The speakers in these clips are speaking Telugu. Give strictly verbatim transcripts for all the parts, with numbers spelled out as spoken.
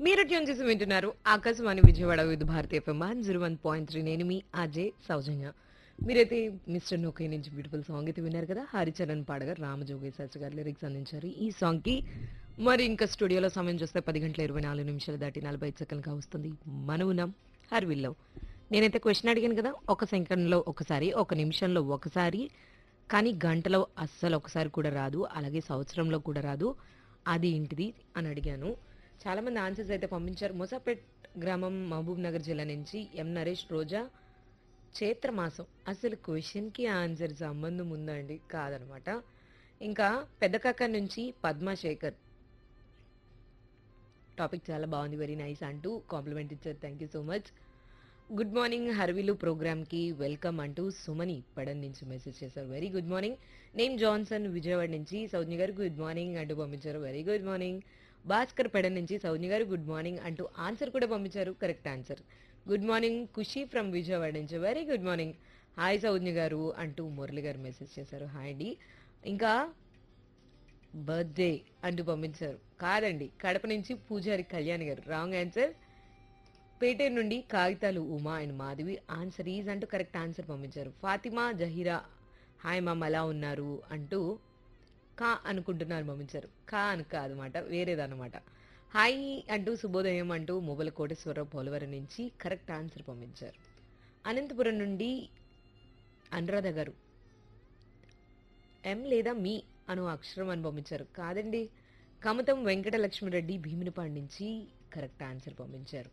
మీరు ట్యూన్ చేసి వింటున్నారు Akashvani Vijayawada with Bharatiya FM one zero one point three. నేను మీ అజయ్ సౌజన్య. మీరైతే మిస్టర్ నోకే నుంచి బ్యూటిఫుల్ సాంగ్ అయితే విన్నారు కదా. హరిచరణ్ పాడగా రామజోగి శాస్త్రి గారు లిరిక్స్ అందించారు ఈ సాంగ్ కి. మరి ఇంకా స్టూడియోలో సమయం చూస్తే పది గంటల ఇరవై నాలుగు నిమిషాలు దాటి నలభై ఐదు సెకండ్గా వస్తుంది. మనం ఉన్నాం హర్విల్లో. నేనైతే క్వశ్చన్ అడిగాను కదా, ఒక సెకండ్లో ఒకసారి, ఒక నిమిషంలో ఒకసారి, కానీ గంటలో అస్సలు ఒకసారి కూడా రాదు, అలాగే సంవత్సరంలో కూడా రాదు. అది ఏంటిది అని అడిగాను. చాలా మంది ఆన్సర్స్ అయితే పంపించారు. మొసాపేట్ గ్రామం మహబూబ్ నగర్ జిల్లా నుంచి ఎం నరేష్ రోజా. చైత్రమాసం. అసలు క్వశ్చన్కి ఆన్సర్ సంబంధం ఉందా అండి? కాదనమాట. ఇంకా పెద్దకాక నుంచి పద్మాశేఖర్. టాపిక్ చాలా బాగుంది, వెరీ నైస్ అంటూ కాంప్లిమెంట్ ఇచ్చారు. Thank you so much. Good morning హర్విలు ప్రోగ్రామ్కి వెల్కమ్ అంటూ సుమని పడన్ నుంచి మెసేజ్ చేశారు. Very good morning. Name Johnson Vijayawada నుంచి సౌజ్ఞ గారు గుడ్ మార్నింగ్ అంటూ పంపించారు. Very good morning. Bhaskar Pedana నుంచి సౌజ్ఞ గారు గుడ్ మార్నింగ్ అంటూ ఆన్సర్ కూడా పంపించారు. Correct answer. Good morning Kushi from Vijayawada నుంచి. Very good morning. Hi Saujna గారు అంటూ మురళి గారు మెసేజ్ చేశారు. హాయ్ అండి. ఇంకా బర్త్డే అంటూ పంపించారు. కాదండి, కడప నుంచి పూజారి కళ్యాణ్ గారు. Wrong answer. పేటేరు నుండి కాగితాలు Uma and Madhavi. Answer is అంటూ కరెక్ట్ ఆన్సర్ పంపించారు. ఫాతిమా జహీరా హాయ్ మామ్ ఎలా ఉన్నారు అంటూ కా అనుకుంటున్నారు పంపించారు. కా అని కాదనమాట, వేరేదన్నమాట. హాయ్ అంటూ శుభోదయం అంటూ మొబైల్ కోటేశ్వరరావు పోలవరం నుంచి కరెక్ట్ ఆన్సర్ పంపించారు. అనంతపురం నుండి అనురాధ గారు ఎం లేదా మీ అను అక్షరం అని పంపించారు. కాదండి, కమతం వెంకటలక్ష్మిరెడ్డి భీమినిపాడు నుంచి కరెక్ట్ ఆన్సర్ పంపించారు.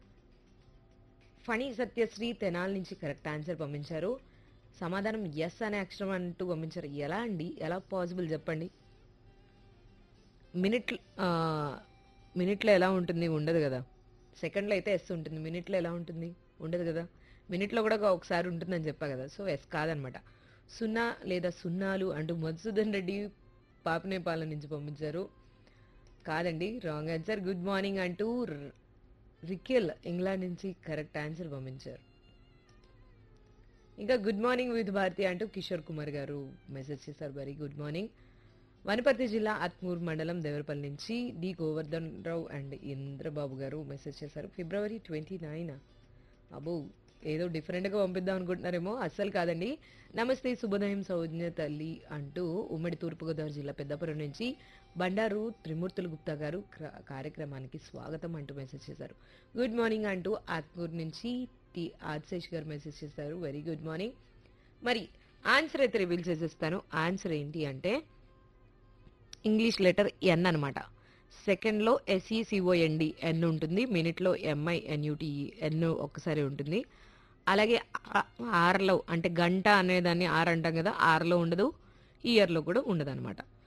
ఫణి సత్యశ్రీ తెనాల్ నుంచి కరెక్ట్ ఆన్సర్ పంపించారు. సమాధానం ఎస్ అనే అక్షరం అంటూ పంపించారు. ఎలా అండి, ఎలా పాసిబుల్ చెప్పండి? మినిట్ మినిట్లో ఎలా ఉంటుంది? ఉండదు కదా. సెకండ్లో అయితే ఎస్ ఉంటుంది, మినిట్లో ఎలా ఉంటుంది? ఉండదు కదా. మినిట్లో కూడా ఒకసారి ఉంటుందని చెప్పా కదా, సో ఎస్ కాదనమాట. సున్నా లేదా సున్నాలు అంటూ మధుసూదన్ రెడ్డి పాపనేపాలెం నుంచి పంపించారు. కాదండి, రాంగ్ ఆన్సర్. గుడ్ మార్నింగ్ అంటూ రికెల్ ఇంగ్లాండ్ నుంచి కరెక్ట్ ఆన్సర్ పంపించారు. ఇంకా గుడ్ మార్నింగ్ విత్ భారతి అంటూ కిషోర్ కుమార్ గారు మెసేజ్ చేశారు. Very good morning. వనపర్తి జిల్లా ఆత్మూర్ మండలం దేవరపల్లి నుంచి D Govardhan Rao and Indrababu గారు మెసేజ్ చేశారు. ఫిబ్రవరి ట్వంటీ నైన్ అబో, ఏదో డిఫరెంట్గా పంపిద్దాం అనుకుంటున్నారేమో. అస్సలు కాదండి. నమస్తే శుభోదయం సౌజ్ఞ తల్లి అంటూ ఉమ్మడి తూర్పుగోదావరి జిల్లా పెద్దపురం నుంచి బండారు త్రిమూర్తుల గుప్తా గారు కార్యక్రమానికి స్వాగతం అంటూ మెసేజ్ చేశారు. గుడ్ మార్నింగ్ అంటూ ఆత్మూర్ నుంచి టి ఆదిశేష్ గారు మెసేజ్ చేశారు. Very good morning. మరి ఆన్సర్ అయితే రివీల్ చేసేస్తాను. ఆన్సర్ ఏంటి అంటే ఇంగ్లీష్ లెటర్ ఎన్ అనమాట. సెకండ్లో ఎస్ఈసిఓఎన్డి ఎన్ ఉంటుంది, మినిట్లో ఎంఐ ఎన్యూటిఈ ఎన్ ఒక్కసారి ఉంటుంది. అలాగే ఆర్లో అంటే గంట అనేదాన్ని ఆర్ అంటాం కదా, ఆర్లో ఉండదు, ఇయర్లో కూడా ఉండదు అనమాట.